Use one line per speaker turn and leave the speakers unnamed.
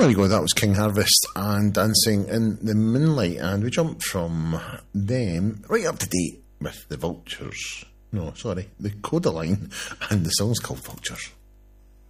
There we go, that was King Harvest and Dancing in the Moonlight, and we jumped from them right up to date with the Vultures. No, sorry, the Codaline, and the song's called Vultures.